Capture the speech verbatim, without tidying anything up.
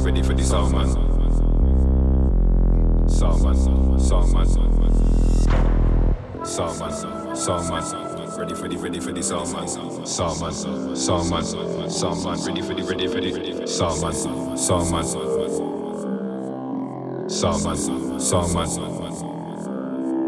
ready for the sound man. Sound man, sound man, sound man, sound man. Ready for the, ready for the sound man. Sound man, sound man, sound man. Ready for the, ready for the sound man, sound man, sound man, sound man.